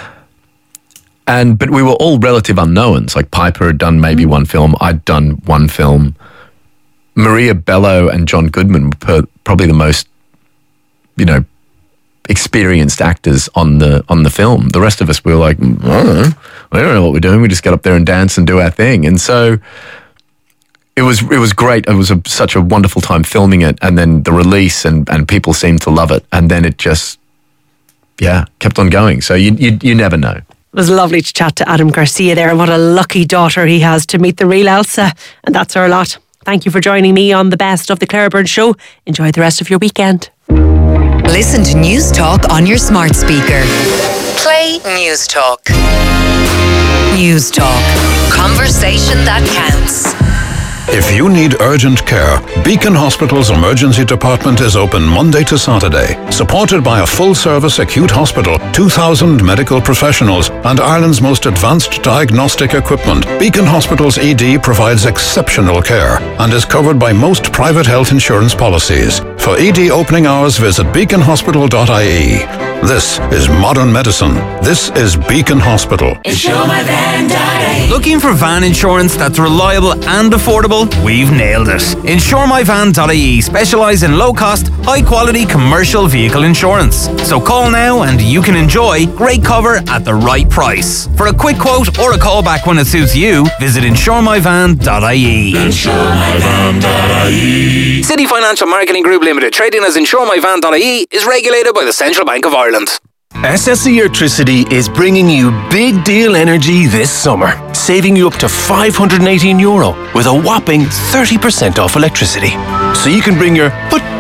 And, but we were all relative unknowns. Like Piper had done maybe one film, I'd done one film. Maria Bello and John Goodman were per, probably the most, you know, experienced actors on the on the film. The rest of us, we were like, I don't know, we don't know what we're doing. We just get up there and dance and do our thing. And so it was it was great. It was a, such a wonderful time filming it, and then the release, and, and people seemed to love it. And then it just, yeah, kept on going. So you you, you never know. It was lovely to chat to Adam Garcia there, and what a lucky daughter he has to meet the real Elsa. And that's our lot. Thank you for joining me on the Best of the Claire Byrne Show. Enjoy the rest of your weekend. Listen to News Talk on your smart speaker. Play News Talk. News Talk. Conversation that counts. If you need urgent care, Beacon Hospital's emergency department is open Monday to Saturday. Supported by a full-service acute hospital, two thousand medical professionals, and Ireland's most advanced diagnostic equipment, Beacon Hospital's E D provides exceptional care and is covered by most private health insurance policies. For E D opening hours, visit beacon hospital dot I E. This is modern medicine. This is Beacon Hospital. Insure My Van dot I E. Looking for van insurance that's reliable and affordable? We've nailed it. Insure My Van dot I E specialise in low-cost, high-quality commercial vehicle insurance. So call now and you can enjoy great cover at the right price. For a quick quote or a call back when it suits you, visit insure my van dot I E. insure my van dot I E. City Financial Marketing Group Limited, trading as insure my van dot I E, is regulated by the Central Bank of Ireland. S S E Electricity is bringing you big deal energy this summer, saving you up to five hundred eighteen euro with a whopping thirty percent off electricity. So you can bring your put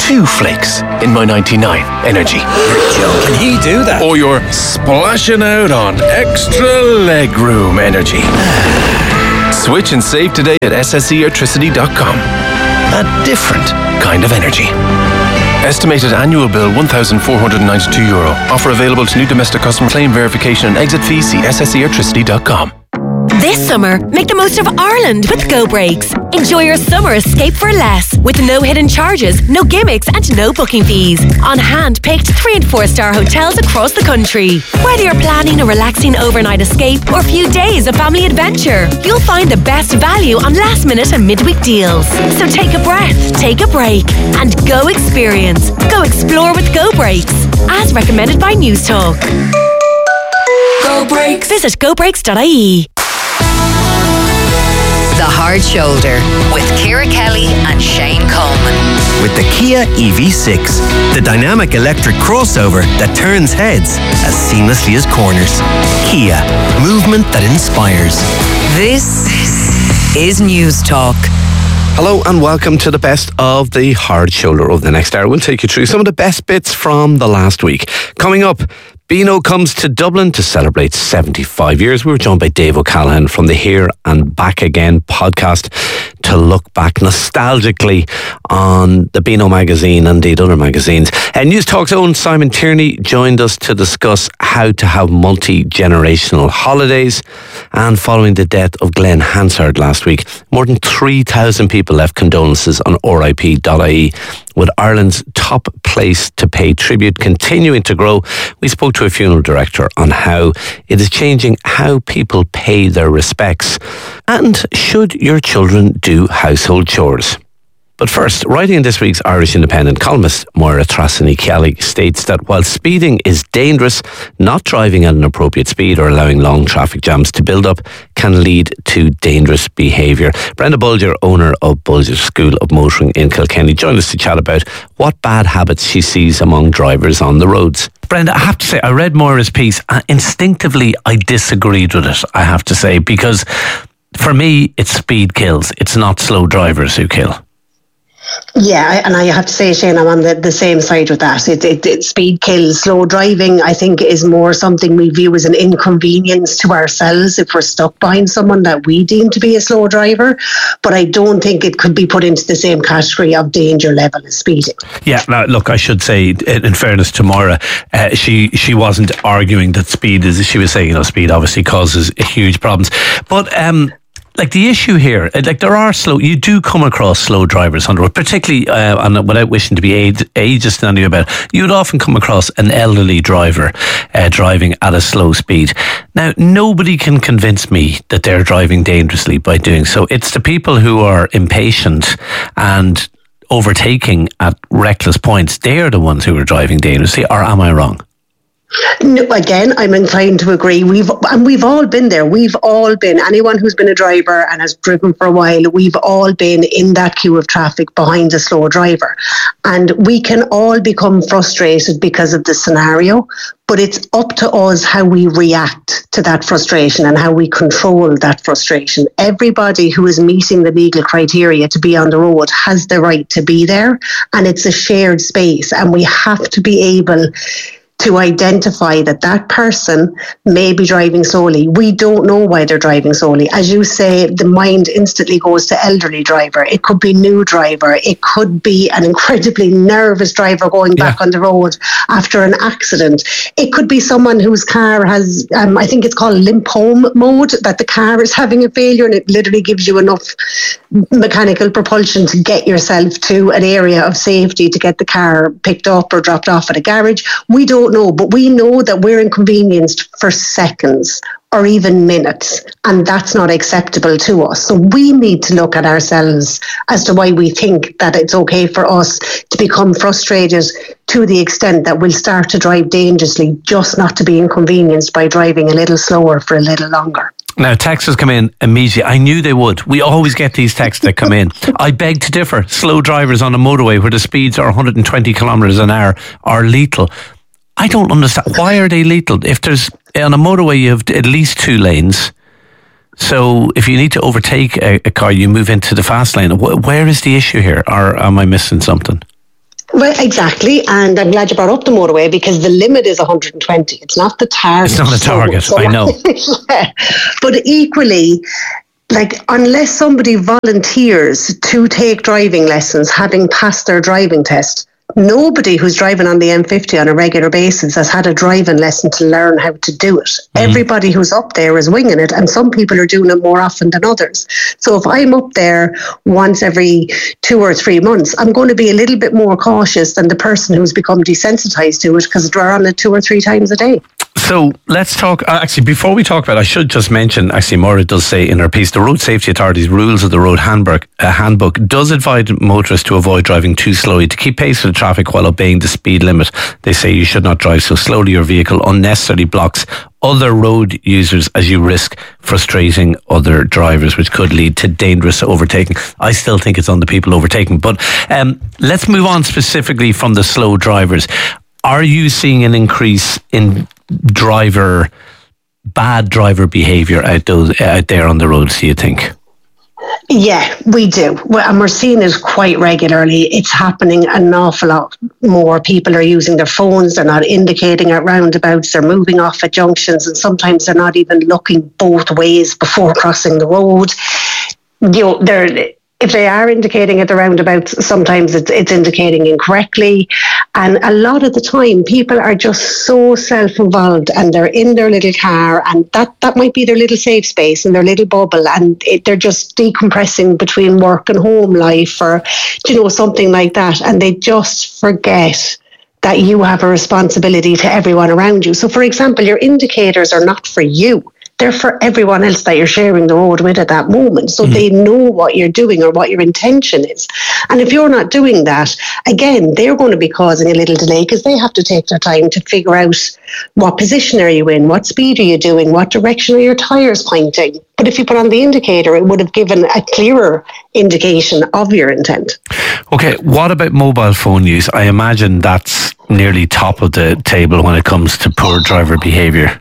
two flicks in my ninety-nine Energy. You're joking. He do that? Or you're splashing out on extra legroom Energy. Switch and save today at s s e electricity dot com. A different kind of energy. Estimated annual bill one thousand four hundred ninety-two euro. Offer available to new domestic customers. Claim verification and exit fees. See s s e electricity dot com. This summer, make the most of Ireland with Go Breaks. Enjoy your summer escape for less, with no hidden charges, no gimmicks and no booking fees. On hand-picked three and four star hotels across the country. Whether you're planning a relaxing overnight escape or a few days of family adventure, you'll find the best value on last minute and midweek deals. So take a breath, take a break and go experience. Go explore with Go Breaks, as recommended by News Talk. Go Breaks. Visit go breaks dot I E. The Hard Shoulder with Ciara Kelly and Shane Coleman. With the Kia E V six, the dynamic electric crossover that turns heads as seamlessly as corners. Kia, movement that inspires. This is News Talk. Hello and welcome to the best of the Hard Shoulder. Over the next hour, we'll take you through some of the best bits from the last week. Coming up, Beano comes to Dublin to celebrate seventy-five years. We were joined by Dave O'Callaghan from the Here and Back Again podcast to look back nostalgically on the Beano magazine and indeed other magazines. And News Talk's own Simon Tierney joined us to discuss how to have multi-generational holidays. And following the death of Glenn Hansard last week, more than three thousand people left condolences on R I P dot I E. With Ireland's top place to pay tribute continuing to grow, we spoke to a funeral director on how it is changing how people pay their respects. And should your children do household chores? But first, writing in this week's Irish Independent, columnist Moira Trasany-Kelly states that while speeding is dangerous, not driving at an appropriate speed or allowing long traffic jams to build up can lead to dangerous behaviour. Brenda Bulger, owner of Bulger School of Motoring in Kilkenny, joined us to chat about what bad habits she sees among drivers on the roads. Brenda, I have to say, I read Moira's piece and instinctively I disagreed with it, I have to say, because for me, it's speed kills. It's not slow drivers who kill. Yeah, and I have to say, Shane, I'm on the, the same side with that. It, it, it speed kills. Slow driving, I think, is more something we view as an inconvenience to ourselves if we're stuck behind someone that we deem to be a slow driver. But I don't think it could be put into the same category of danger level as speeding. Yeah, now, look, I should say, in fairness to Moira, uh, she, she wasn't arguing that speed is, she was saying, you know, speed obviously causes huge problems. But, um, like the issue here, like there are slow, you do come across slow drivers on the road, particularly, uh, and without wishing to be ageist to anything about it, you would often come across an elderly driver uh, driving at a slow speed. Now, nobody can convince me that they're driving dangerously by doing so. It's the people who are impatient and overtaking at reckless points. They are the ones who are driving dangerously, or am I wrong? No, again, I'm inclined to agree. We've and we've all been there. We've all been, anyone who's been a driver and has driven for a while, we've all been in that queue of traffic behind a slow driver. And we can all become frustrated because of the scenario, but it's up to us how we react to that frustration and how we control that frustration. Everybody who is meeting the legal criteria to be on the road has the right to be there, and it's a shared space, and we have to be able to identify that that person may be driving slowly. We don't know why they're driving slowly. As you say, the mind instantly goes to elderly driver. It could be new driver. It could be an incredibly nervous driver going yeah. back on the road after an accident. It could be someone whose car has, um, I think it's called limp home mode, that the car is having a failure and it literally gives you enough mechanical propulsion to get yourself to an area of safety to get the car picked up or dropped off at a garage. We don't know, but we know that we're inconvenienced for seconds or even minutes, and that's not acceptable to us. So we need to look at ourselves as to why we think that it's okay for us to become frustrated to the extent that we'll start to drive dangerously just not to be inconvenienced by driving a little slower for a little longer. Now, texts come in immediately. I knew they would. We always get these texts that come in. I beg to differ. Slow drivers on a motorway where the speeds are one hundred twenty kilometres an hour are lethal. I don't understand. Why are they lethal? If there's, on a motorway, you have at least two lanes. So if you need to overtake a, a car, you move into the fast lane. Where is the issue here? Or am I missing something? Well, exactly, and I'm glad you brought up the motorway because the limit is one hundred twenty. It's not the target. It's not a target, So- I know. Yeah. But equally, like, unless somebody volunteers to take driving lessons, having passed their driving test, nobody who's driving on the M fifty on a regular basis has had a driving lesson to learn how to do it. Mm. Everybody who's up there is winging it, and some people are doing it more often than others. So if I'm up there once every two or three months, I'm going to be a little bit more cautious than the person who's become desensitized to it because they're on it two or three times a day. So let's talk. Uh, actually, before we talk about it, I should just mention, actually, Maura does say in her piece, the Road Safety Authority's Rules of the Road Handbook, uh, handbook does advise motorists to avoid driving too slowly to keep pace with the traffic while obeying the speed limit. They say you should not drive so slowly. Your vehicle unnecessarily blocks other road users as you risk frustrating other drivers, which could lead to dangerous overtaking. I still think it's on the people overtaking. But um, let's move on specifically from the slow drivers. Are you seeing an increase in driver, bad driver behaviour out those out there on the roads, do you think? Yeah, we do. Well, and we're seeing it quite regularly. It's happening an awful lot more. People are using their phones. They're not indicating at roundabouts. They're moving off at junctions. And sometimes they're not even looking both ways before crossing the road. You know, they're... If they are indicating at the roundabouts, sometimes it's, it's indicating incorrectly. And a lot of the time, people are just so self-involved and they're in their little car, and that, that might be their little safe space and their little bubble, and it, they're just decompressing between work and home life, or, you know, something like that. And they just forget that you have a responsibility to everyone around you. So, for example, your indicators are not for you. They're for everyone else that you're sharing the road with at that moment. So mm. they know what you're doing or what your intention is. And if you're not doing that, again, they're going to be causing a little delay because they have to take their time to figure out what position are you in, what speed are you doing, what direction are your tyres pointing. But if you put on the indicator, it would have given a clearer indication of your intent. Okay, what about mobile phone use? I imagine that's nearly top of the table when it comes to poor driver behaviour.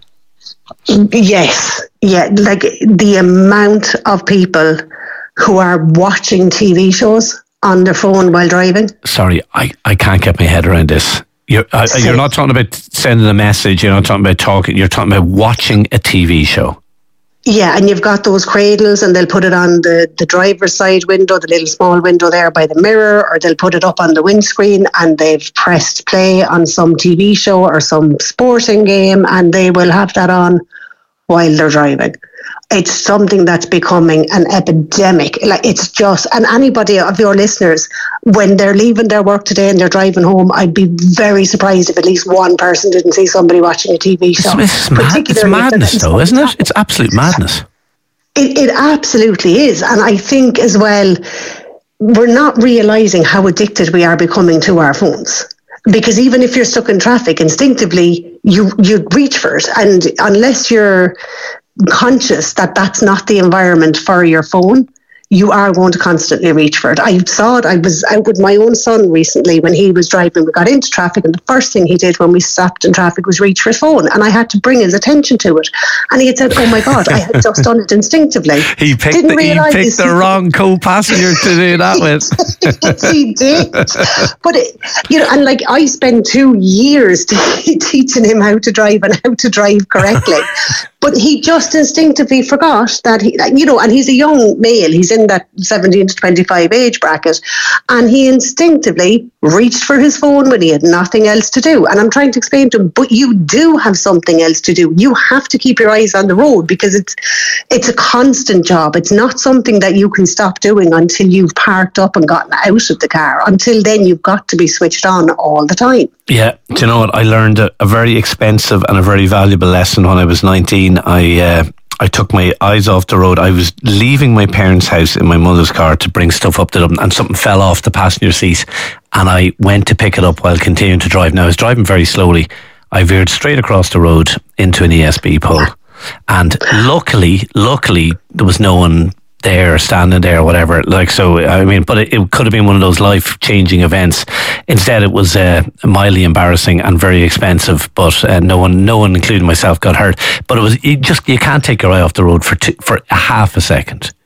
Yes, yeah, like the amount of people who are watching T V shows on their phone while driving. Sorry, I, I can't get my head around this. You're, uh, you're not talking about sending a message, you're not talking about talking, you're talking about watching a T V show. Yeah, and you've got those cradles and they'll put it on the, the driver's side window, the little small window there by the mirror, or they'll put it up on the windscreen and they've pressed play on some T V show or some sporting game, and they will have that on while they're driving. It's something that's becoming an epidemic. Like, it's just, and anybody of your listeners, when they're leaving their work today and they're driving home, I'd be very surprised if at least one person didn't see somebody watching a T V show. It's, it's, mad, it's madness though, isn't it? It's absolute madness. It, it absolutely is. And I think as well, we're not realising how addicted we are becoming to our phones. Because even if you're stuck in traffic, instinctively, you, you reach for it. And unless you're conscious that that's not the environment for your phone, you are going to constantly reach for it. I saw it. I was out with my own son recently when he was driving. We got into traffic, and the first thing he did when we stopped in traffic was reach for his phone, and I had to bring his attention to it. And he had said, "Oh my God, I had just done it instinctively." He picked, Didn't the, he picked the wrong co-passenger to do that with. He did. But it, you know, and like I spent two years t- teaching him how to drive and how to drive correctly. But he just instinctively forgot that he, you know, and he's a young male. He's in that seventeen to twenty-five age bracket. And he instinctively reached for his phone when he had nothing else to do. And I'm trying to explain to him, but you do have something else to do. You have to keep your eyes on the road because it's it's a constant job. It's not something that you can stop doing until you've parked up and gotten out of the car. Until then, you've got to be switched on all the time. Yeah, do you know what? I learned a, a very expensive and a very valuable lesson when I was nineteen. I uh, I took my eyes off the road. I was leaving my parents' house in my mother's car to bring stuff up to them, and something fell off the passenger seat, and I went to pick it up while continuing to drive. Now, I was driving very slowly. I veered straight across the road into an E S B pole, and luckily, luckily, there was no one there, standing there, or whatever. Like, so, I mean, but it, it could have been one of those life-changing events. Instead, it was uh, mildly embarrassing and very expensive. But uh, no one, no one, including myself, got hurt. But it was you just you can't take your eye off the road for two, for a half a second.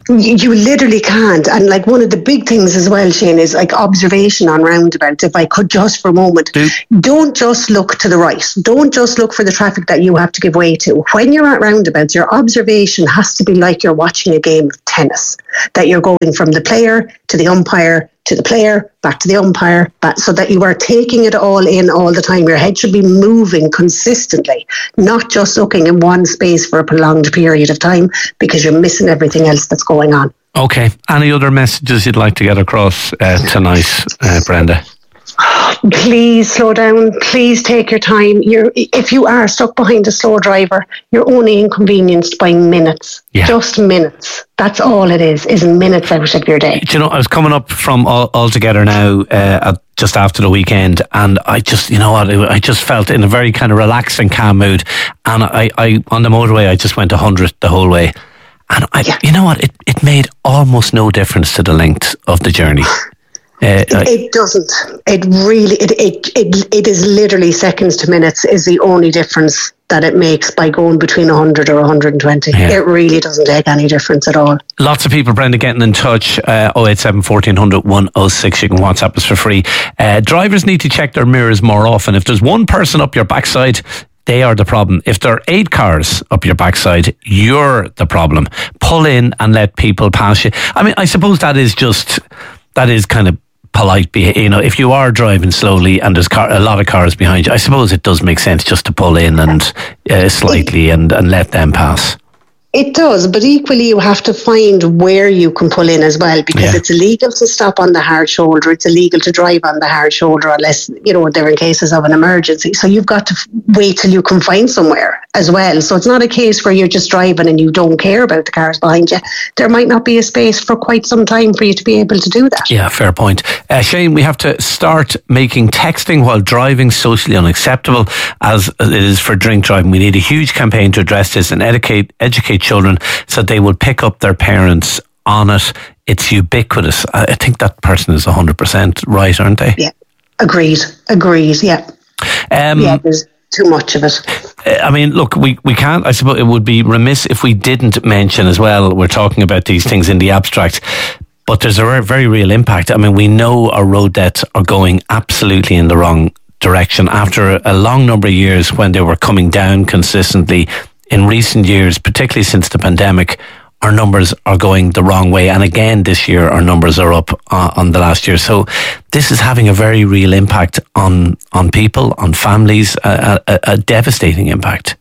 You, you literally can't. And like one of the big things as well, Shane, is like observation on roundabouts. If I could just for a moment, Do. don't just look to the right. Don't just look for the traffic that you have to give way to. When you're at roundabouts, your observation has to be like you're watching a game of tennis, that you're going from the player to the umpire to the player, back to the umpire, back, so that you are taking it all in all the time. Your head should be moving consistently, not just looking in one space for a prolonged period of time, because you're missing everything else that's going on. Okay. Any other messages you'd like to get across uh, tonight, uh, Brenda? Please slow down. Please take your time. You're, if you are stuck behind a slow driver, you're only inconvenienced by minutes. Yeah. Just minutes. That's all it is, is minutes out of your day. Do you know, I was coming up from all, all Together Now uh, at just after the weekend, and I just, you know what, I just felt in a very kind of relaxed and calm mood. And I, I on the motorway, I just went one hundred the whole way. And I, yeah. you know what, it, it made almost no difference to the length of the journey. Uh, it, it doesn't. It really, it, it it it is literally seconds to minutes is the only difference that it makes by going between one hundred or one hundred twenty. Yeah. It really doesn't make any difference at all. Lots of people, Brenda, getting in touch. Uh, oh eight seven, fourteen hundred, one oh six. You can WhatsApp us for free. Uh, drivers need to check their mirrors more often. If there's one person up your backside, they are the problem. If there are eight cars up your backside, you're the problem. Pull in and let people pass you. I mean, I suppose that is just, that is kind of polite behavior. You know, if you are driving slowly and there's car, a lot of cars behind you, I suppose it does make sense just to pull in and uh, slightly and, and let them pass. It does, but equally you have to find where you can pull in as well, because yeah. it's illegal to stop on the hard shoulder. It's illegal to drive on the hard shoulder unless, you know, they're in cases of an emergency. So you've got to f- wait till you can find somewhere as well. So it's not a case where you're just driving and you don't care about the cars behind you. There might not be a space for quite some time for you to be able to do that. Yeah, fair point. Uh, Shane, we have to start making texting while driving socially unacceptable as it is for drink driving. We need a huge campaign to address this and educate educate children so they will pick up their parents on it. It's ubiquitous. I think that person is one hundred percent right, aren't they? Yeah, agreed, agreed, yeah. Um, yeah, there's too much of it. I mean, look, we, we can't, I suppose it would be remiss if we didn't mention as well, we're talking about these things in the abstract, but there's a very real impact. I mean, we know our road deaths are going absolutely in the wrong direction after a long number of years when they were coming down consistently. In recent years, particularly since the pandemic, our numbers are going the wrong way. And again, this year, our numbers are up uh, on the last year. So this is having a very real impact on, on people, on families, a, a, a devastating impact.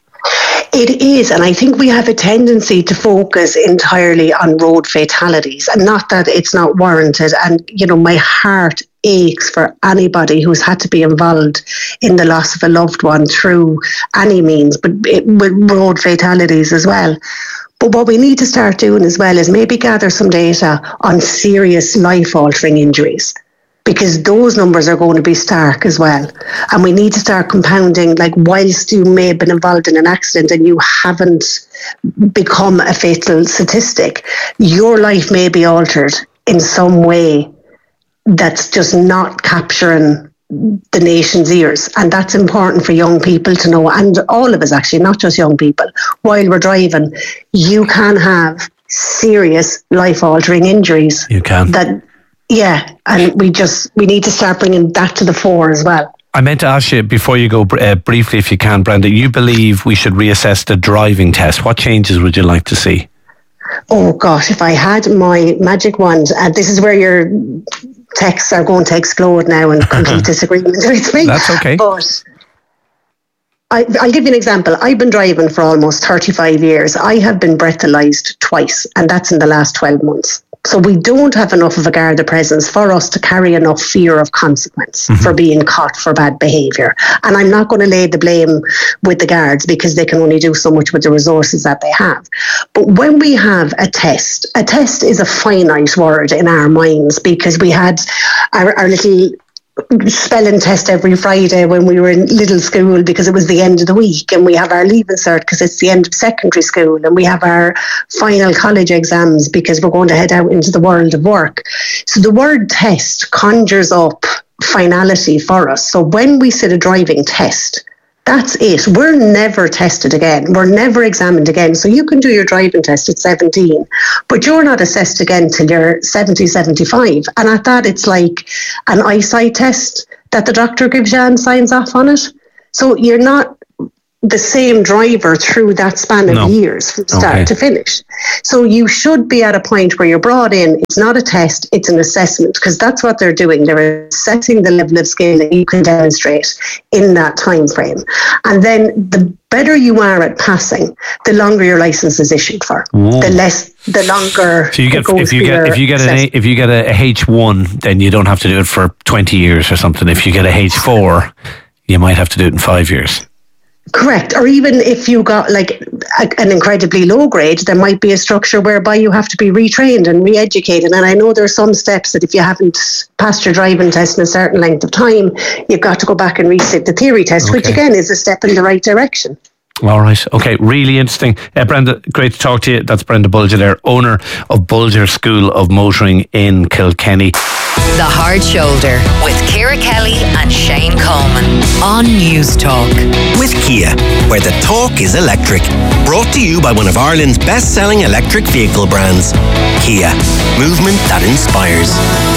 It is, and I think we have a tendency to focus entirely on road fatalities, and not that it's not warranted. And, you know, my heart aches for anybody who's had to be involved in the loss of a loved one through any means, but it, with road fatalities as well. But what we need to start doing as well is maybe gather some data on serious life-altering injuries, because those numbers are going to be stark as well. And we need to start compounding, like, whilst you may have been involved in an accident and you haven't become a fatal statistic, your life may be altered in some way that's just not capturing the nation's ears. And that's important for young people to know, and all of us actually, not just young people. While we're driving, you can have serious life-altering injuries. You can. That, yeah, and we just, we need to start bringing that to the fore as well. I meant to ask you before you go uh, briefly, if you can, Brenda, you believe we should reassess the driving test. What changes would you like to see? Oh gosh, if I had my magic wand, and this is where your texts are going to explode now in complete disagreement with me. That's okay. But I, I'll give you an example. I've been driving for almost thirty-five years. I have been breathalyzed twice, and that's in the last twelve months. So we don't have enough of a Garda presence for us to carry enough fear of consequence mm-hmm. for being caught for bad behaviour. And I'm not going to lay the blame with the guards, because they can only do so much with the resources that they have. But when we have a test, a test is a finite word in our minds, because we had our, our little spelling test every Friday when we were in little school, because it was the end of the week, and we have our leaving cert because it's the end of secondary school, and we have our final college exams because we're going to head out into the world of work. So the word test conjures up finality for us. So when we sit a driving test, That's it. We're never tested again. We're never examined again. So you can do your driving test at seventeen, but you're not assessed again till you're seventy, seventy-five. And at that, it's like an eyesight test that the doctor gives you and signs off on it. So you're not the same driver through that span of No. years from start Okay. to finish. So you should be at a point where you're brought in. It's not a test, it's an assessment, because that's what they're doing. They're assessing the level of skill that you can demonstrate in that time frame. And then the better you are at passing, the longer your license is issued for. Whoa. The less, the longer So you get it goes if you for get your if you get an assessment. A, if you get a, a H one, then you don't have to do it for twenty years or something. If you get a H four, you might have to do it in five years. Correct. Or even if you got like a, an incredibly low grade, there might be a structure whereby you have to be retrained and re-educated. And I know there's some steps that if you haven't passed your driving test in a certain length of time, you've got to go back and resit the theory test, which Okay. again is a step in the right direction. All right. Okay. Really interesting. Uh, Brenda, great to talk to you. That's Brenda Bulger there, owner of Bulger School of Motoring in Kilkenny. The Hard Shoulder with Ciara Kelly and Shane Coleman on News Talk. With Kia, where the talk is electric. Brought to you by one of Ireland's best-selling electric vehicle brands, Kia. Movement that inspires.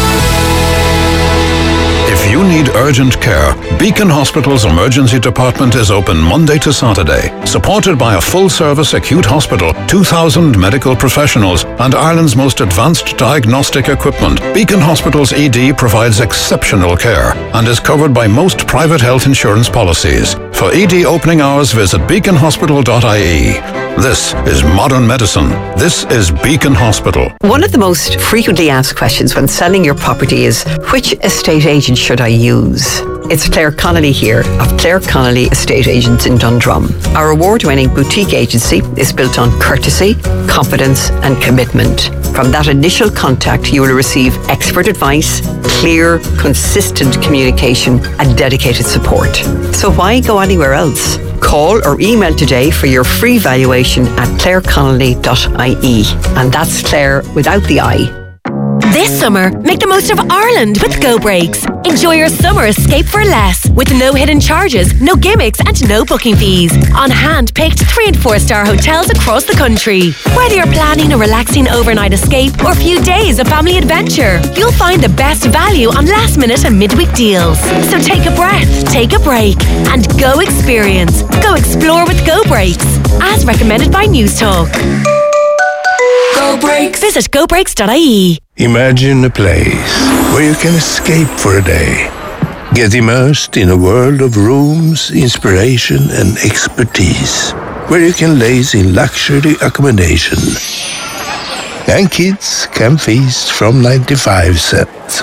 If you need urgent care, Beacon Hospital's emergency department is open Monday to Saturday. Supported by a full-service acute hospital, two thousand medical professionals, and Ireland's most advanced diagnostic equipment, Beacon Hospital's E D provides exceptional care and is covered by most private health insurance policies. For E D opening hours, visit beacon hospital dot I E. This is modern medicine. This is Beacon Hospital. One of the most frequently asked questions when selling your property is, which estate agent should I use? It's Claire Connolly here of Claire Connolly Estate Agents in Dundrum. Our award-winning boutique agency is built on courtesy, confidence and commitment. From that initial contact, you will receive expert advice, clear, consistent communication and dedicated support. So why go anywhere else? Call or email today for your free valuation at claire connolly dot I E. And that's Claire without the I. This summer, make the most of Ireland with Go Breaks. Enjoy your summer escape for less with no hidden charges, no gimmicks and no booking fees. On hand-picked three and four star hotels across the country. Whether you're planning a relaxing overnight escape or a few days of family adventure, you'll find the best value on last minute and midweek deals. So take a breath, take a break and go experience. Go explore with Go Breaks. As recommended by News Talk. Go Breaks. Visit go breaks dot I E. Imagine a place where you can escape for a day. Get immersed in a world of rooms, inspiration and expertise. Where you can laze in luxury accommodation. And kids can feast from ninety-five cents.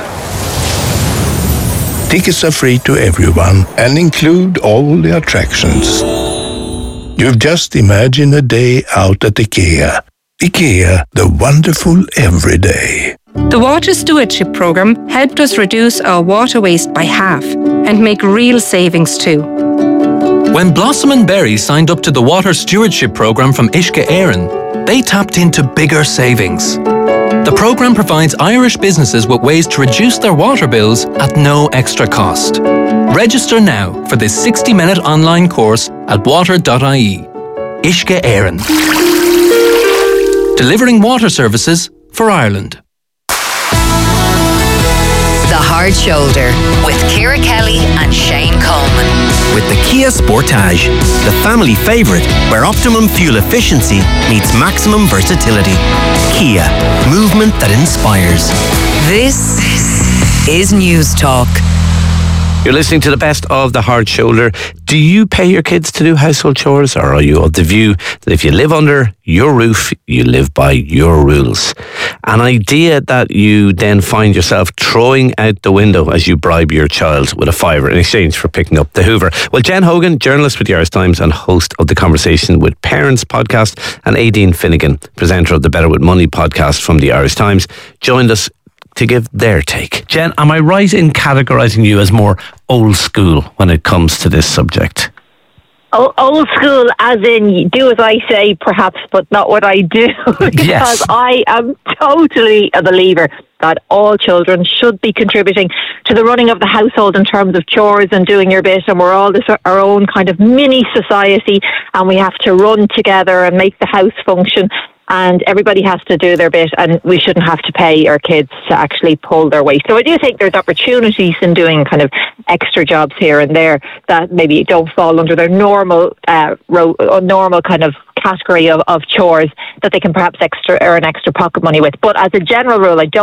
Tickets are free to everyone and include all the attractions. You've just imagined a day out at IKEA. IKEA, the wonderful everyday. The Water Stewardship Programme helped us reduce our water waste by half and make real savings too. When Blossom and Berry signed up to the Water Stewardship Programme from Uisce Éireann, they tapped into bigger savings. The programme provides Irish businesses with ways to reduce their water bills at no extra cost. Register now for this sixty minute online course at water dot I E. Uisce Éireann. Delivering water services for Ireland. The Hard Shoulder with Ciara Kelly and Shane Coleman. With the Kia Sportage, the family favourite where optimum fuel efficiency meets maximum versatility. Kia, movement that inspires. This is News Talk. You're listening to the best of the Hard Shoulder. Do you pay your kids to do household chores, or are you of the view that if you live under your roof, you live by your rules? An idea that you then find yourself throwing out the window as you bribe your child with a fiver in exchange for picking up the Hoover. Well, Jen Hogan, journalist with the Irish Times and host of the Conversation with Parents podcast, and Aideen Finnegan, presenter of the Better With Money podcast from the Irish Times, joined us to give their take. Jen, am I right in categorising you as more old school when it comes to this subject? O- old school, as in do as I say, perhaps, but not what I do. Because Yes. I am totally a believer that all children should be contributing to the running of the household in terms of chores and doing your bit. And we're all this our own kind of mini society, and we have to run together and make the house function. And everybody has to do their bit, and we shouldn't have to pay our kids to actually pull their weight. So I do think there's opportunities in doing kind of extra jobs here and there that maybe don't fall under their normal, uh, ro- uh, normal kind of category of, of chores that they can perhaps extra earn extra pocket money with. But as a general rule, I don't